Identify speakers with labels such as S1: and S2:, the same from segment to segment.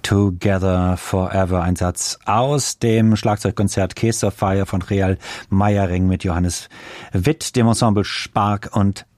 S1: Together Forever, ein Satz aus dem Schlagzeugkonzert Case of Fire von Real Meiering mit Johannes Witt, dem Ensemble Spark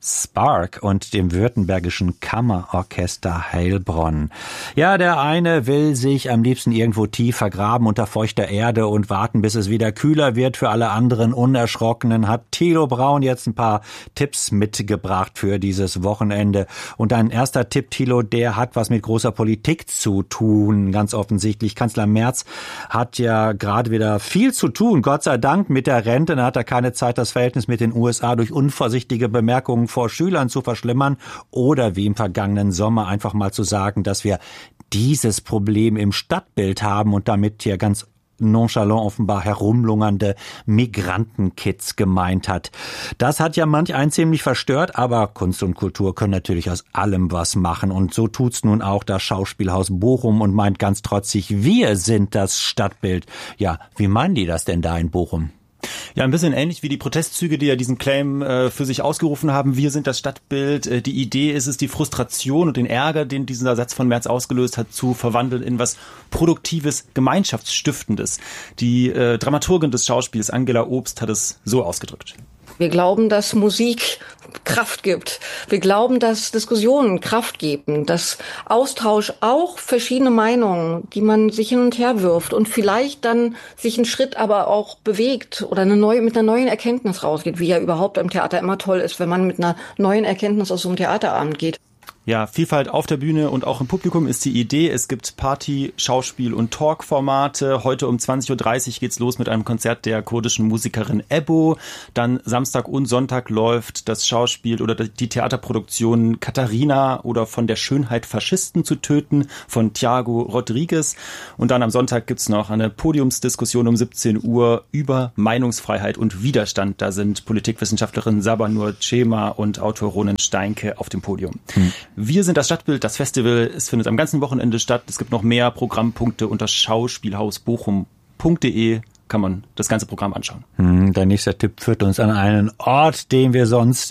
S1: und dem Württembergischen Kammerorchester Heilbronn. Ja, der eine will sich am liebsten irgendwo tief vergraben unter feuchter Erde und warten, bis es wieder kühler wird. Für alle anderen Unerschrockenen hat Thilo Braun jetzt ein paar Tipps mitgebracht für dieses Wochenende. Und ein erster Tipp, Thilo, der hat was mit großer Politik zu tun, ganz offensichtlich. Kanzler Merz hat ja gerade wieder viel zu tun, Gott sei Dank, mit der Rente. Da hat er keine Zeit, das Verhältnis mit den USA durch unvorsichtige Bemerkungen vor Schülern zu verschlimmern oder wie im vergangenen Sommer einfach mal zu sagen, dass wir dieses Problem im Stadtbild haben und damit hier ganz nonchalant offenbar herumlungernde Migrantenkids gemeint hat. Das hat ja manch einen ziemlich verstört, aber Kunst und Kultur können natürlich aus allem was machen und so tut's nun auch das Schauspielhaus Bochum und meint ganz trotzig, wir sind das Stadtbild. Ja, wie meinen die das denn da in Bochum?
S2: Ja, ein bisschen ähnlich wie die Protestzüge, die ja diesen Claim für sich ausgerufen haben. Wir sind das Stadtbild. Die Idee ist es, die Frustration und den Ärger, den dieser Satz von Merz ausgelöst hat, zu verwandeln in was Produktives, Gemeinschaftsstiftendes. Die Dramaturgin des Schauspiels, Angela Obst, hat es so ausgedrückt.
S3: Wir glauben, dass Musik Kraft gibt. Wir glauben, dass Diskussionen Kraft geben, dass Austausch auch verschiedene Meinungen, die man sich hin und her wirft und vielleicht dann sich einen Schritt aber auch bewegt oder mit einer neuen Erkenntnis rausgeht, wie ja überhaupt im Theater immer toll ist, wenn man mit einer neuen Erkenntnis aus so einem Theaterabend geht.
S2: Ja, Vielfalt auf der Bühne und auch im Publikum ist die Idee. Es gibt Party-, Schauspiel- und Talk-Formate. Heute um 20.30 Uhr geht's los mit einem Konzert der kurdischen Musikerin Ebbo. Dann Samstag und Sonntag läuft das Schauspiel oder die Theaterproduktion Katharina oder Von der Schönheit Faschisten zu töten von Thiago Rodriguez. Und dann am Sonntag gibt's noch eine Podiumsdiskussion um 17 Uhr über Meinungsfreiheit und Widerstand. Da sind Politikwissenschaftlerin Sabanur Cema und Autor Ronen Steinke auf dem Podium. Wir sind das Stadtbild, das Festival, es findet am ganzen Wochenende statt. Es gibt noch mehr Programmpunkte unter schauspielhausbochum.de, kann man das ganze Programm anschauen.
S1: Der nächste Tipp führt uns an einen Ort, den wir sonst,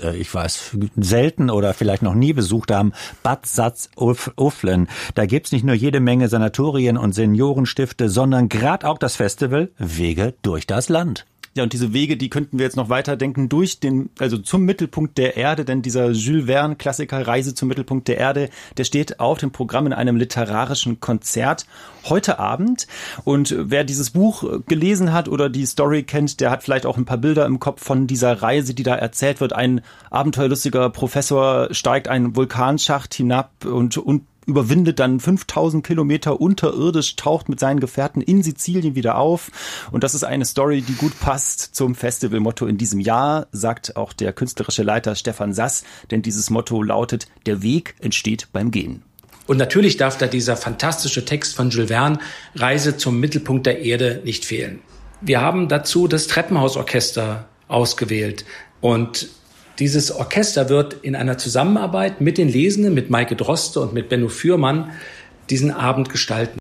S1: selten oder vielleicht noch nie besucht haben, Bad Salzuflen. Da gibt's nicht nur jede Menge Sanatorien und Seniorenstifte, sondern gerade auch das Festival Wege durch das Land.
S2: Ja, und diese Wege, die könnten wir jetzt noch weiterdenken zum Mittelpunkt der Erde, denn dieser Jules Verne-Klassiker Reise zum Mittelpunkt der Erde, der steht auf dem Programm in einem literarischen Konzert heute Abend. Und wer dieses Buch gelesen hat oder die Story kennt, der hat vielleicht auch ein paar Bilder im Kopf von dieser Reise, die da erzählt wird. Ein abenteuerlustiger Professor steigt einen Vulkanschacht hinab und überwindet dann 5000 Kilometer unterirdisch, taucht mit seinen Gefährten in Sizilien wieder auf. Und das ist eine Story, die gut passt zum Festivalmotto in diesem Jahr, sagt auch der künstlerische Leiter Stefan Sass, denn dieses Motto lautet, der Weg entsteht beim Gehen.
S4: Und natürlich darf da dieser fantastische Text von Jules Verne, Reise zum Mittelpunkt der Erde, nicht fehlen. Wir haben dazu das Treppenhausorchester ausgewählt und dieses Orchester wird in einer Zusammenarbeit mit den Lesenden, mit Maike Droste und mit Benno Fürmann diesen Abend gestalten.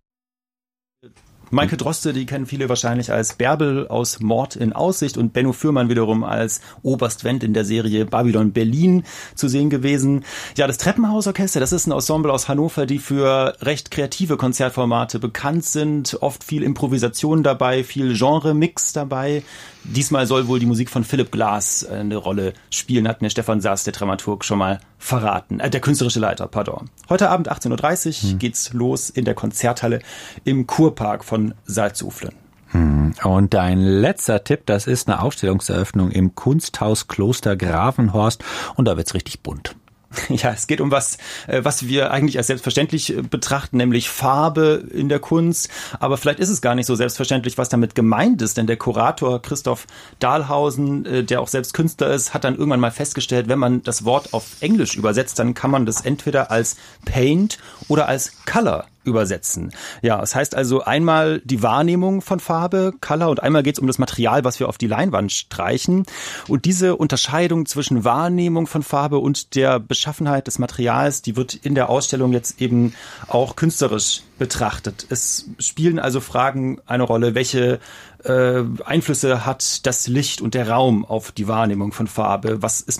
S2: Maike Droste, die kennen viele wahrscheinlich als Bärbel aus Mord in Aussicht und Benno Fürmann wiederum als Oberst Wendt in der Serie Babylon Berlin zu sehen gewesen. Ja, das Treppenhausorchester, das ist ein Ensemble aus Hannover, die für recht kreative Konzertformate bekannt sind. Oft viel Improvisation dabei, viel Genre-Mix dabei. Diesmal soll wohl die Musik von Philipp Glass eine Rolle spielen, hat mir Stefan Sass, der Dramaturg, schon mal verraten. Der künstlerische Leiter, pardon. Heute Abend 18.30 Uhr geht's los in der Konzerthalle im Kurpark von Salzuflen.
S1: Und ein letzter Tipp, das ist eine Ausstellungseröffnung im Kunsthaus Kloster Gravenhorst und da wird's richtig bunt.
S2: Ja, es geht um was wir eigentlich als selbstverständlich betrachten, nämlich Farbe in der Kunst. Aber vielleicht ist es gar nicht so selbstverständlich, was damit gemeint ist. Denn der Kurator Christoph Dahlhausen, der auch selbst Künstler ist, hat dann irgendwann mal festgestellt, wenn man das Wort auf Englisch übersetzt, dann kann man das entweder als Paint oder als Color übersetzen. Ja, das heißt also einmal die Wahrnehmung von Farbe, Color, und einmal geht es um das Material, was wir auf die Leinwand streichen. Und diese Unterscheidung zwischen Wahrnehmung von Farbe und der Beschaffenheit des Materials, die wird in der Ausstellung jetzt eben auch künstlerisch betrachtet. Es spielen also Fragen eine Rolle, welche Einflüsse hat das Licht und der Raum auf die Wahrnehmung von Farbe? Was ist mit dem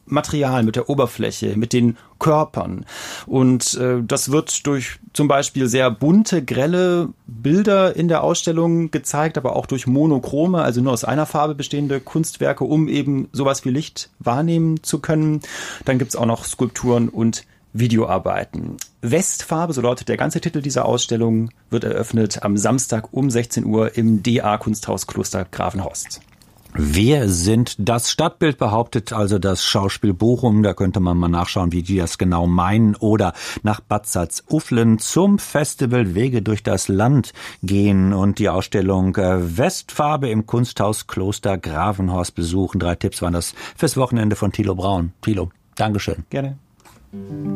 S2: Material, mit der Oberfläche, mit den Körpern. Und das wird durch zum Beispiel sehr bunte, grelle Bilder in der Ausstellung gezeigt, aber auch durch monochrome, also nur aus einer Farbe bestehende Kunstwerke, um eben sowas wie Licht wahrnehmen zu können. Dann gibt's auch noch Skulpturen und Videoarbeiten. Westfarbe, so lautet der ganze Titel dieser Ausstellung, wird eröffnet am Samstag um 16 Uhr im DA Kunsthaus Kloster Gravenhorst.
S1: Wir sind das Stadtbild, behauptet also das Schauspiel Bochum. Da könnte man mal nachschauen, wie die das genau meinen. Oder nach Bad Salzuflen zum Festival Wege durch das Land gehen und die Ausstellung Westfarbe im Kunsthaus Kloster Gravenhorst besuchen. 3 Tipps waren das fürs Wochenende von Thilo Braun. Thilo, Dankeschön.
S2: Gerne.